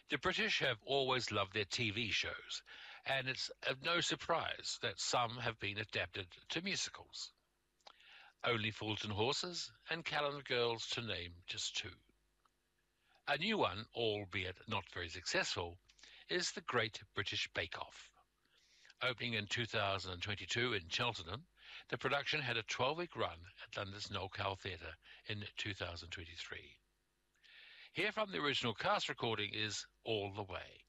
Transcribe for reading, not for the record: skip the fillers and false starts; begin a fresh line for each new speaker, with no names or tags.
The British have always loved their TV shows, and it's of no surprise that some have been adapted to musicals. Only Fools and Horses and Calendar Girls, to name just two. A new one, albeit not very successful, is The Great British Bake Off. Opening in 2022 in Cheltenham, the production had a 12-week run at London's Noel Cowell Theatre in 2023. Here from the original cast recording is All the Way.